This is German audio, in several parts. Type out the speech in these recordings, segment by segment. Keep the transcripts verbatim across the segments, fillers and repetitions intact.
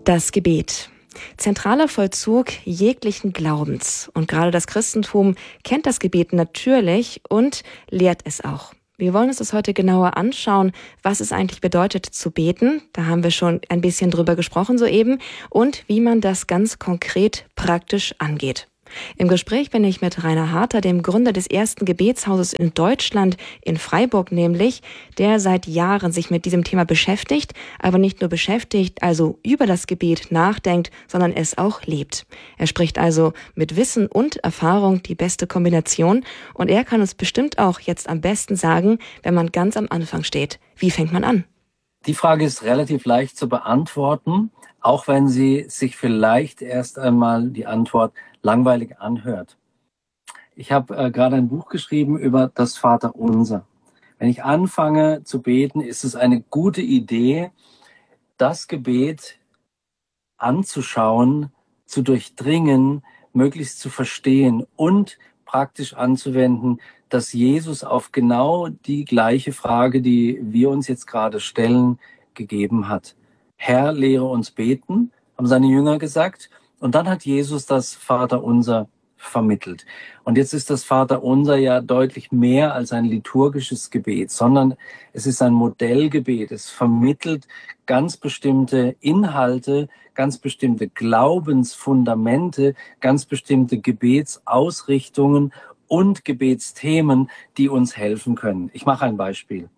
Das Gebet. Zentraler Vollzug jeglichen Glaubens. Und gerade das Christentum kennt das Gebet natürlich und lehrt es auch. Wir wollen uns das heute genauer anschauen, was es eigentlich bedeutet zu beten. Da haben wir schon ein bisschen drüber gesprochen soeben. Und wie man das ganz konkret praktisch angeht. Im Gespräch bin ich mit Rainer Harter, dem Gründer des ersten Gebetshauses in Deutschland, in Freiburg nämlich, der seit Jahren sich mit diesem Thema beschäftigt, aber nicht nur beschäftigt, also über das Gebet nachdenkt, sondern es auch lebt. Er spricht also mit Wissen und Erfahrung die beste Kombination und er kann uns bestimmt auch jetzt am besten sagen, wenn man ganz am Anfang steht. Wie fängt man an? Die Frage ist relativ leicht zu beantworten, auch wenn sie sich vielleicht erst einmal die Antwort langweilig anhört. Ich habe äh, gerade ein Buch geschrieben über das Vaterunser. Wenn ich anfange zu beten, ist es eine gute Idee, das Gebet anzuschauen, zu durchdringen, möglichst zu verstehen und praktisch anzuwenden, dass Jesus auf genau die gleiche Frage, die wir uns jetzt gerade stellen, gegeben hat. Herr, lehre uns beten, haben seine Jünger gesagt. Und dann hat Jesus das Vaterunser vermittelt. Und jetzt ist das Vaterunser ja deutlich mehr als ein liturgisches Gebet, sondern es ist ein Modellgebet. Es vermittelt ganz bestimmte Inhalte, ganz bestimmte Glaubensfundamente, ganz bestimmte Gebetsausrichtungen und Gebetsthemen, die uns helfen können. Ich mache ein Beispiel.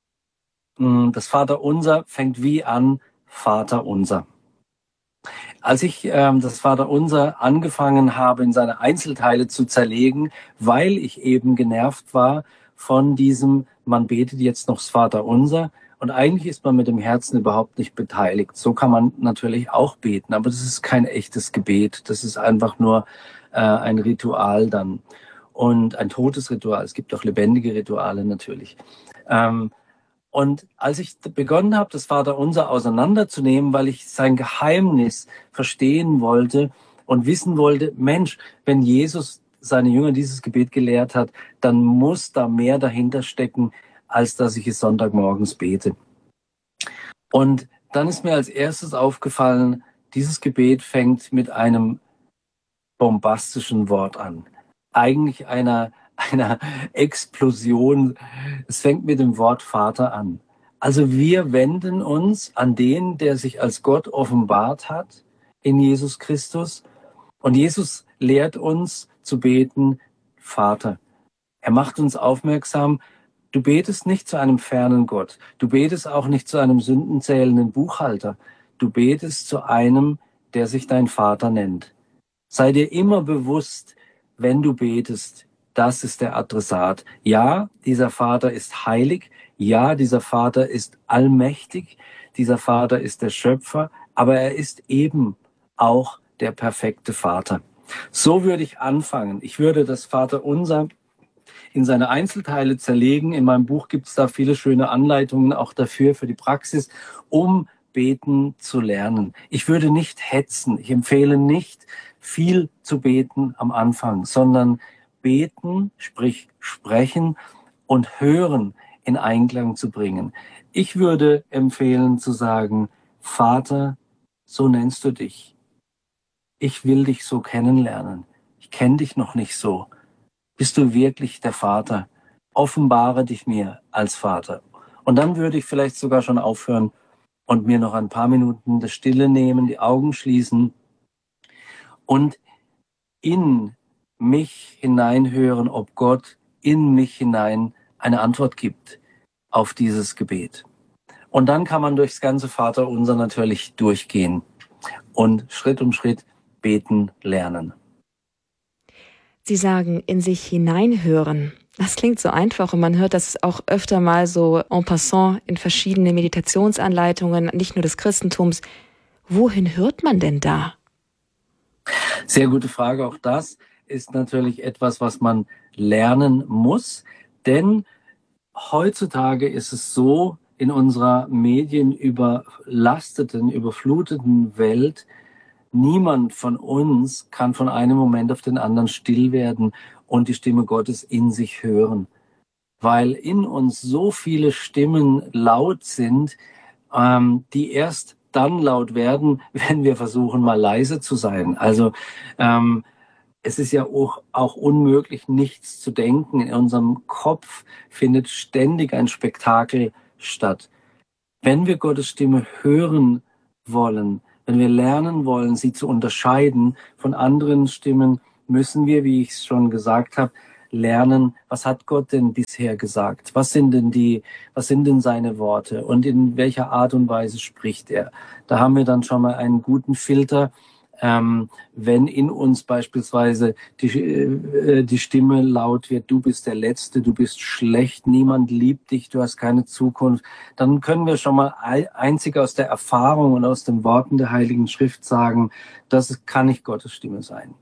Das Vaterunser fängt wie an? Vaterunser. Als ich ähm, das Vaterunser angefangen habe, in seine Einzelteile zu zerlegen, weil ich eben genervt war von diesem, man betet jetzt noch das Vaterunser und eigentlich ist man mit dem Herzen überhaupt nicht beteiligt. So kann man natürlich auch beten, aber das ist kein echtes Gebet. Das ist einfach nur äh, ein Ritual dann und ein totes Ritual. Es gibt auch lebendige Rituale natürlich. Ähm, Und als ich begonnen habe, das Vaterunser auseinanderzunehmen, weil ich sein Geheimnis verstehen wollte und wissen wollte, Mensch, wenn Jesus seine Jünger dieses Gebet gelehrt hat, dann muss da mehr dahinter stecken, als dass ich es Sonntagmorgens bete. Und dann ist mir als erstes aufgefallen, dieses Gebet fängt mit einem bombastischen Wort an. Eigentlich einer einer Explosion. Es fängt mit dem Wort Vater an. Also wir wenden uns an den, der sich als Gott offenbart hat in Jesus Christus. Und Jesus lehrt uns zu beten, Vater. Er macht uns aufmerksam, du betest nicht zu einem fernen Gott. Du betest auch nicht zu einem sündenzählenden Buchhalter. Du betest zu einem, der sich dein Vater nennt. Sei dir immer bewusst, wenn du betest, das ist der Adressat. Ja, dieser Vater ist heilig. Ja, dieser Vater ist allmächtig. Dieser Vater ist der Schöpfer. Aber er ist eben auch der perfekte Vater. So würde ich anfangen. Ich würde das Vaterunser in seine Einzelteile zerlegen. In meinem Buch gibt es da viele schöne Anleitungen auch dafür, für die Praxis, um beten zu lernen. Ich würde nicht hetzen. Ich empfehle nicht, viel zu beten am Anfang, sondern beten, sprich sprechen und hören in Einklang zu bringen. Ich würde empfehlen zu sagen, Vater, so nennst du dich. Ich will dich so kennenlernen. Ich kenne dich noch nicht so. Bist du wirklich der Vater? Offenbare dich mir als Vater. Und dann würde ich vielleicht sogar schon aufhören und mir noch ein paar Minuten der Stille nehmen, die Augen schließen und in mich hineinhören, ob Gott in mich hinein eine Antwort gibt auf dieses Gebet. Und dann kann man durchs ganze Vaterunser natürlich durchgehen und Schritt um Schritt beten lernen. Sie sagen, in sich hineinhören. Das klingt so einfach und man hört das auch öfter mal so en passant in verschiedenen Meditationsanleitungen, nicht nur des Christentums. Wohin hört man denn da? Sehr gute Frage, auch das ist natürlich etwas, was man lernen muss, denn heutzutage ist es so, in unserer medienüberlasteten, überfluteten Welt, niemand von uns kann von einem Moment auf den anderen still werden und die Stimme Gottes in sich hören, weil in uns so viele Stimmen laut sind, ähm, die erst dann laut werden, wenn wir versuchen, mal leise zu sein. Also ähm, es ist ja auch, auch unmöglich, nichts zu denken. In unserem Kopf findet ständig ein Spektakel statt. Wenn wir Gottes Stimme hören wollen, wenn wir lernen wollen, sie zu unterscheiden von anderen Stimmen, müssen wir, wie ich es schon gesagt habe, lernen, was hat Gott denn bisher gesagt? Was sind denn die, was sind denn seine Worte und in welcher Art und Weise spricht er? Da haben wir dann schon mal einen guten Filter. Ähm, wenn in uns beispielsweise die, äh, die Stimme laut wird, du bist der Letzte, du bist schlecht, niemand liebt dich, du hast keine Zukunft, dann können wir schon mal einzig aus der Erfahrung und aus den Worten der Heiligen Schrift sagen, das kann nicht Gottes Stimme sein.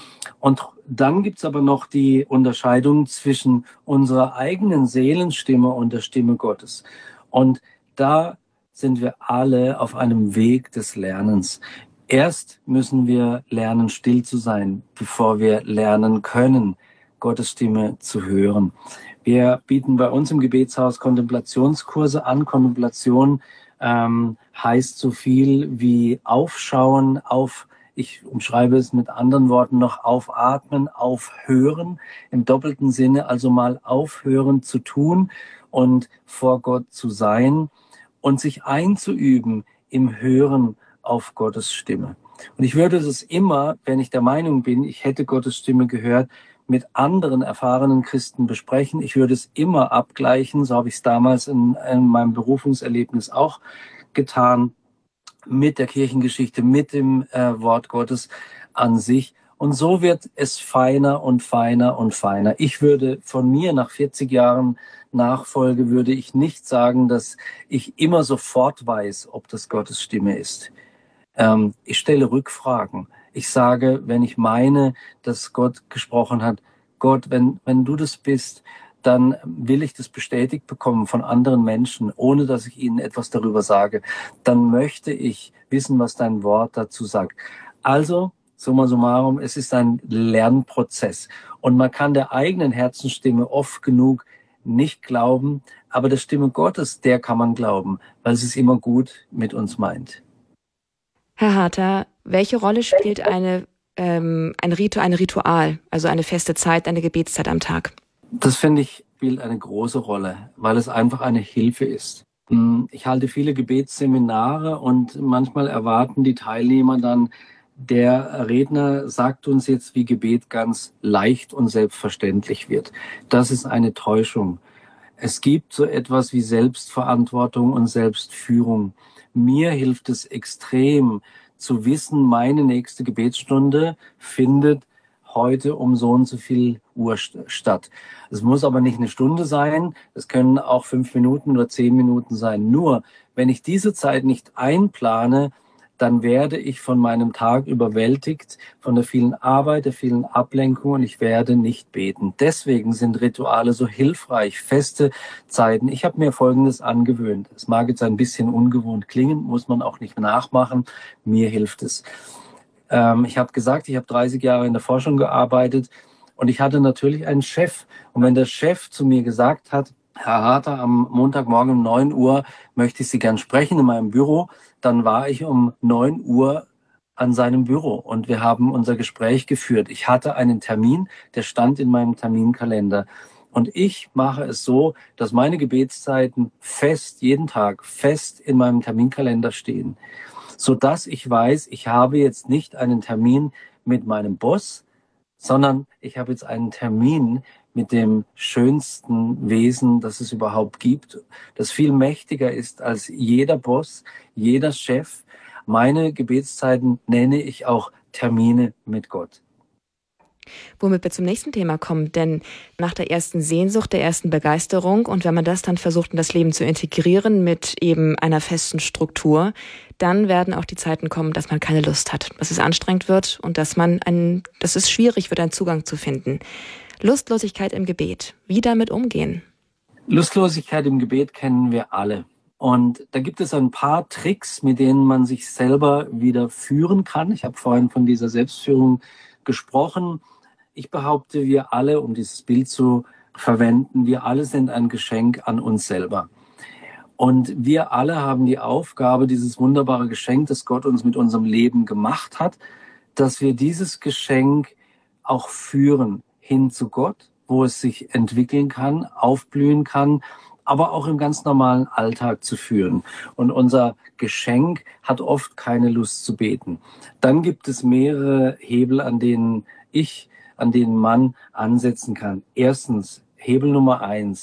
Und dann gibt's aber noch die Unterscheidung zwischen unserer eigenen Seelenstimme und der Stimme Gottes. Und da sind wir alle auf einem Weg des Lernens. Erst müssen wir lernen, still zu sein, bevor wir lernen können, Gottes Stimme zu hören. Wir bieten bei uns im Gebetshaus Kontemplationskurse an. Kontemplation ähm, heißt so viel wie aufschauen, auf, ich umschreibe es mit anderen Worten noch, aufatmen, aufhören, im doppelten Sinne, also mal aufhören zu tun und vor Gott zu sein und sich einzuüben im Hören auf Gottes Stimme. Und ich würde das immer, wenn ich der Meinung bin, ich hätte Gottes Stimme gehört, mit anderen erfahrenen Christen besprechen. Ich würde es immer abgleichen, so habe ich es damals in, in meinem Berufungserlebnis auch getan, mit der Kirchengeschichte, mit dem äh, Wort Gottes an sich. Und so wird es feiner und feiner und feiner. Ich würde von mir nach vierzig Jahren Nachfolge, würde ich nicht sagen, dass ich immer sofort weiß, ob das Gottes Stimme ist. Ähm, ich stelle Rückfragen. Ich sage, wenn ich meine, dass Gott gesprochen hat, Gott, wenn, wenn du das bist, dann will ich das bestätigt bekommen von anderen Menschen, ohne dass ich ihnen etwas darüber sage. Dann möchte ich wissen, was dein Wort dazu sagt. Also, summa summarum, es ist ein Lernprozess. Und man kann der eigenen Herzensstimme oft genug nicht glauben, aber der Stimme Gottes, der kann man glauben, weil es es immer gut mit uns meint. Herr Harter, welche Rolle spielt eine, ähm, ein Ritu- ein Ritual, also eine feste Zeit, eine Gebetszeit am Tag? Das finde ich spielt eine große Rolle, weil es einfach eine Hilfe ist. Ich halte viele Gebetsseminare und manchmal erwarten die Teilnehmer dann, der Redner sagt uns jetzt, wie Gebet ganz leicht und selbstverständlich wird. Das ist eine Täuschung. Es gibt so etwas wie Selbstverantwortung und Selbstführung. Mir hilft es extrem zu wissen, meine nächste Gebetsstunde findet heute um so und so viel Uhr statt. Es muss aber nicht eine Stunde sein, es können auch fünf Minuten oder zehn Minuten sein. Nur, wenn ich diese Zeit nicht einplane, dann werde ich von meinem Tag überwältigt, von der vielen Arbeit, der vielen Ablenkung und ich werde nicht beten. Deswegen sind Rituale so hilfreich, feste Zeiten. Ich habe mir Folgendes angewöhnt. Es mag jetzt ein bisschen ungewohnt klingen, muss man auch nicht nachmachen. Mir hilft es. Ähm, ich habe gesagt, ich habe dreißig Jahre in der Forschung gearbeitet und ich hatte natürlich einen Chef. Und wenn der Chef zu mir gesagt hat, Herr Harter, am Montagmorgen um neun Uhr möchte ich Sie gern sprechen in meinem Büro, dann war ich um neun Uhr an seinem Büro und wir haben unser Gespräch geführt. Ich hatte einen Termin, der stand in meinem Terminkalender. Und ich mache es so, dass meine Gebetszeiten fest, jeden Tag fest in meinem Terminkalender stehen, sodass ich weiß, ich habe jetzt nicht einen Termin mit meinem Boss, sondern ich habe jetzt einen Termin mit dem schönsten Wesen, das es überhaupt gibt, das viel mächtiger ist als jeder Boss, jeder Chef. Meine Gebetszeiten nenne ich auch Termine mit Gott. Womit wir zum nächsten Thema kommen, denn nach der ersten Sehnsucht, der ersten Begeisterung und wenn man das dann versucht, in das Leben zu integrieren mit eben einer festen Struktur, dann werden auch die Zeiten kommen, dass man keine Lust hat, dass es anstrengend wird und dass man einen, dass es schwierig wird, einen Zugang zu finden. Lustlosigkeit im Gebet. Wie damit umgehen? Lustlosigkeit im Gebet kennen wir alle. Und da gibt es ein paar Tricks, mit denen man sich selber wieder führen kann. Ich habe vorhin von dieser Selbstführung gesprochen. Ich behaupte, wir alle, um dieses Bild zu verwenden, wir alle sind ein Geschenk an uns selber. Und wir alle haben die Aufgabe, dieses wunderbare Geschenk, das Gott uns mit unserem Leben gemacht hat, dass wir dieses Geschenk auch führen hin zu Gott, wo es sich entwickeln kann, aufblühen kann, aber auch im ganz normalen Alltag zu führen. Und unser Geschenk hat oft keine Lust zu beten. Dann gibt es mehrere Hebel, an denen ich, an denen man ansetzen kann. Erstens, Hebel Nummer eins.